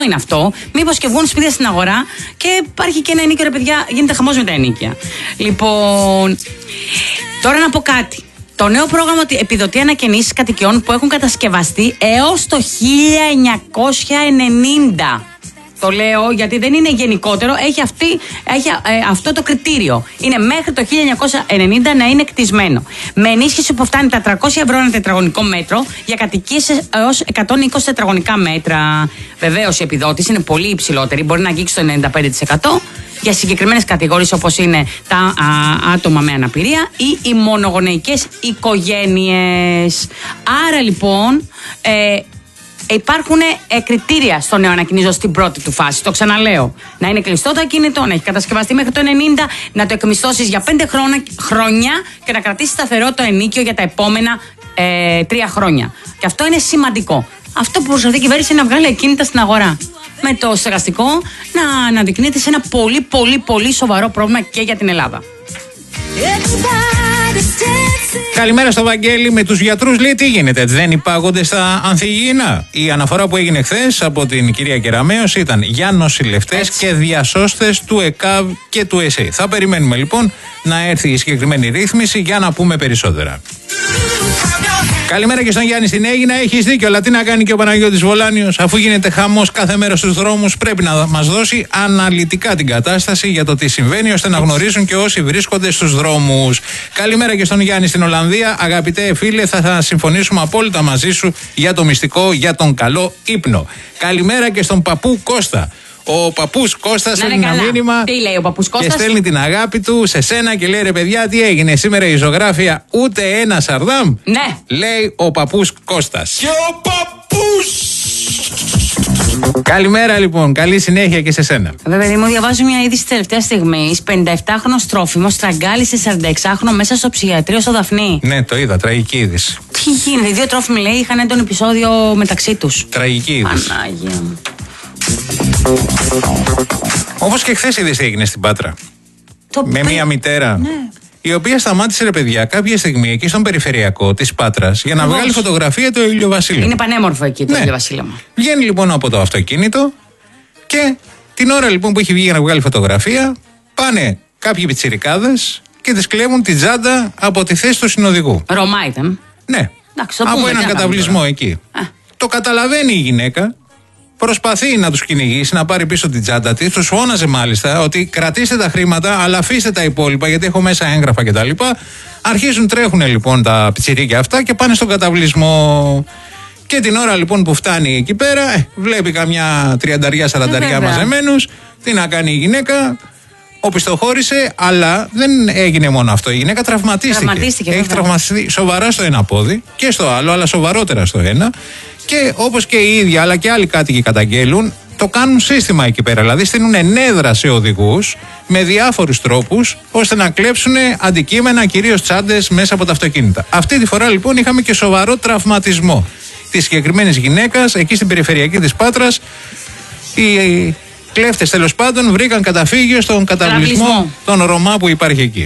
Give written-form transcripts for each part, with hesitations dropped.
είναι αυτό. Μήπως και βγουν σπίτια στην αγορά και υπάρχει και ένα ενίκιο, ρε παιδιά, γίνεται χαμός με τα ενίκια. Λοιπόν, τώρα να πω κάτι. Το νέο πρόγραμμα επιδοτεί ανακαινήσεις κατοικιών που έχουν κατασκευαστεί έως το 1990. Το λέω γιατί δεν είναι γενικότερο, έχει αυτό το κριτήριο. Είναι μέχρι το 1990 να είναι κτισμένο. Με ενίσχυση που φτάνει τα 300 ευρώ ένα τετραγωνικό μέτρο για κατοικίες έως 120 τετραγωνικά μέτρα. Βεβαίως η επιδότηση είναι πολύ υψηλότερη, μπορεί να αγγίξει το 95% για συγκεκριμένες κατηγορίες όπως είναι τα άτομα με αναπηρία ή οι μονογονεϊκές οικογένειες. Άρα λοιπόν υπάρχουν κριτήρια στο νέο ανακοινίζω στην πρώτη του φάση. Το ξαναλέω. Να είναι κλειστό το ακίνητο, να έχει κατασκευαστεί μέχρι το 90, να το εκμισθώσεις για 5 χρόνια και να κρατήσει σταθερό το ενίκιο για τα επόμενα 3 χρόνια. Και αυτό είναι σημαντικό. Αυτό που προσπαθεί η κυβέρνηση είναι να βγάλει ακίνητα στην αγορά. Με το στεγαστικό να αναδεικνύεται σε ένα πολύ σοβαρό πρόβλημα και για την Ελλάδα. Καλημέρα στο Βαγγέλη. Με τους γιατρούς λέει τι γίνεται, δεν υπάγονται στα ανθυγιεινά? Η αναφορά που έγινε χθες από την κυρία Κεραμέως ήταν για νοσηλευτές και διασώστες του ΕΚΑΒ και του ΕΣΕ. Θα περιμένουμε λοιπόν να έρθει η συγκεκριμένη ρύθμιση για να πούμε περισσότερα. Καλημέρα και στον Γιάννη στην Αίγινα. Έχεις δίκιο, αλλά τι να κάνει και ο Παναγιώτης Βολάνιος? Αφού γίνεται χαμός κάθε μέρα στους δρόμους, πρέπει να μας δώσει αναλυτικά την κατάσταση για το τι συμβαίνει, ώστε να γνωρίζουν και όσοι βρίσκονται στους δρόμους. Καλημέρα και στον Γιάννη στην Ολλανδία. Αγαπητέ φίλε, θα συμφωνήσουμε απόλυτα μαζί σου για το μυστικό, για τον καλό ύπνο. Καλημέρα και στον παππού Κώστα. Ο παππούς Κώστας στέλνει ένα μήνυμα. Τι λέει ο παππούς Κώστας? Και στέλνει την αγάπη του σε σένα και λέει: ρε παιδιά, τι έγινε σήμερα η ζωγράφια? Ούτε ένα Σαρδάμ. Ναι. Λέει ο παππούς Κώστας. Και ο παππούς! Καλημέρα λοιπόν, καλή συνέχεια και σε σένα. Βέβαια, μου διαβάζω μια είδηση τελευταία στιγμή. 57χρονος τρόφιμος στραγγάλισε 46χρονο μέσα στο ψυχιατρίο στο Δαφνί. Ναι, το είδα, τραγική είδηση. Τι γίνεται, οι δύο τρόφιμοι λέει είχαν έντονο επεισόδιο μεταξύ τους. Τραγική είδηση. Πανάγια μου. Όπως και χθες είδες τι έγινε στην Πάτρα. Με μια μητέρα. Ναι. Η οποία σταμάτησε, ρε παιδιά, κάποια στιγμή εκεί στον περιφερειακό της Πάτρας για να βγάλει φωτογραφία του ηλιοβασίλεμα. Είναι πανέμορφο εκεί το ηλιοβασίλεμα. Βγαίνει λοιπόν από το αυτοκίνητο και την ώρα λοιπόν που έχει βγει για να βγάλει φωτογραφία, πάνε κάποιοι πιτσιρικάδες και της κλέβουν την τσάντα από τη θέση του συνοδηγού. Ρωμά ήταν. Ναι. Εντάξει, από έναν καταβλισμό εκεί. Το καταλαβαίνει η γυναίκα. Προσπαθεί να τους κυνηγήσει, να πάρει πίσω την τσάντα της. Τους φώναζε μάλιστα ότι κρατήστε τα χρήματα, αλλά αφήστε τα υπόλοιπα γιατί έχω μέσα έγγραφα κτλ. Αρχίζουν, τρέχουν λοιπόν τα πιτσιρίκια αυτά και πάνε στον καταβλισμό. Και την ώρα λοιπόν που φτάνει εκεί πέρα, βλέπει καμιά 30-40 μαζεμένους. Τι να κάνει η γυναίκα? Οπισθοχώρησε, αλλά δεν έγινε μόνο αυτό. Η γυναίκα τραυματίστηκε. Έχει τραυματιστεί σοβαρά στο ένα πόδι και στο άλλο, αλλά σοβαρότερα στο ένα. Και όπως και οι ίδιοι αλλά και άλλοι κάτοικοι καταγγέλουν, το κάνουν σύστημα εκεί πέρα. Δηλαδή στείλουν ενέδρα σε οδηγούς με διάφορους τρόπους ώστε να κλέψουν αντικείμενα, κυρίως τσάντες, μέσα από τα αυτοκίνητα. Αυτή τη φορά λοιπόν είχαμε και σοβαρό τραυματισμό της συγκεκριμένης γυναίκας εκεί στην περιφερειακή της Πάτρας. Οι κλέφτες τέλος πάντων βρήκαν καταφύγιο στον καταβλισμό των Ρωμά που υπάρχει εκεί.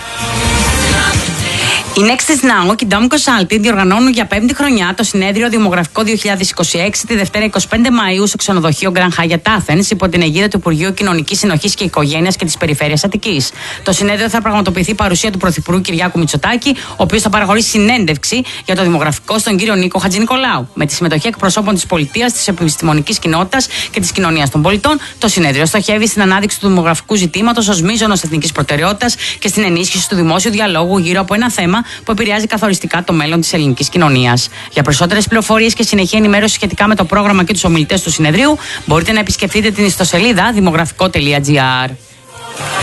Οι Next Now και η Dom Consulting διοργανώνουν για 5η χρονιά το συνέδριο Δημογραφικό 2026 τη Δευτέρα 25 Μαΐου στο ξενοδοχείο Grand Hyatt Athens υπό την αιγίδα του Υπουργείου Κοινωνικής Συνοχής και Οικογένειας και της Περιφέρειας Αττικής. Το συνέδριο θα πραγματοποιηθεί παρουσία του Πρωθυπουργού Κυριάκου Μητσοτάκη, ο οποίος θα παραχωρήσει συνέντευξη για το δημογραφικό στον κύριο Νίκο Χατζηνικολάου. Με τη συμμετοχή εκπροσώπων της πολιτείας, της επιστημονικής κοινότητας και της κοινωνίας των πολιτών, το συνέδριο στοχεύει στην ανάδειξη του δημογραφικού ζητήματος ως μείζωνος εθνικής προτεραιότητας και στην ενίσχυση του δημόσιου διαλόγου γύρω από ένα θέμα που επηρεάζει καθοριστικά το μέλλον της ελληνικής κοινωνίας. Για περισσότερες πληροφορίες και συνεχή ενημέρωση σχετικά με το πρόγραμμα και τους ομιλητές του συνεδρίου, μπορείτε να επισκεφτείτε την ιστοσελίδα δημογραφικό.gr.